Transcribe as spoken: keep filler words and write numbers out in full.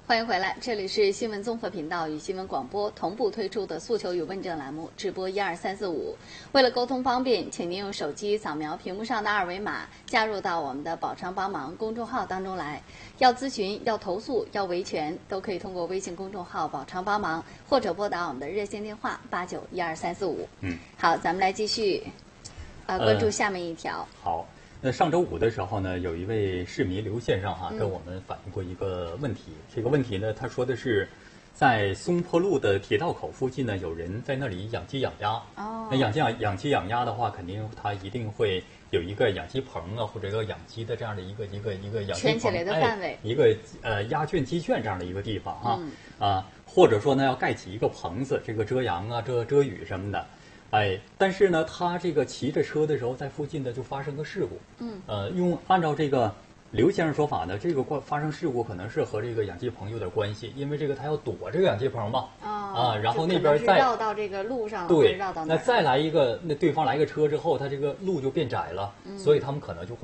欢迎回来，这里是新闻综合频道与新闻广播同步推出的诉求与问政栏目，直播一二三四五。为了沟通方便，请您用手机扫描屏幕上的二维码，加入到我们的宝昌帮忙公众号当中来。要咨询、要投诉、要维权，都可以通过微信公众号宝昌帮忙，或者拨打我们的热线电话八九一二三四五。 嗯， 好，咱们来继续，呃，关注下面一条。 呃、好。那上周五的时候呢，有一位市民刘先生哈、啊、跟我们反映过一个问题。嗯、这个问题呢，他说的是，在松坡路的铁道口附近呢，有人在那里养鸡养鸭。 哦。 那养鸡养养鸡养鸭的话，肯定他一定会有一个养鸡棚啊，或者一个养鸡的这样的一个一个一个养鸡棚圈起来的范围， 哎、一个呃鸭圈鸡圈这样的一个地方啊、 嗯、 啊，或者说呢要盖起一个棚子，这个遮阳啊、遮遮雨什么的。哎，但是呢，他这个骑着车的时候，在附近呢就发生个事故。 嗯。 呃，用按照这个刘先生说法呢，这个发生事故可能是和这个养鸡棚有点关系，因为这个他要躲这个养鸡棚嘛。 哦。 啊，然后那边再绕到这个路上了， 对， 绕到那再来一个，那对方来一个车之后，他这个路就变窄了，嗯、所以他们可能就会。